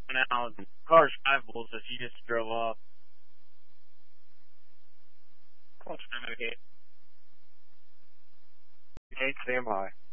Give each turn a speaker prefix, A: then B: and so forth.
A: Now, the car's drivable, so she just drove off. Okay.
B: Stand by.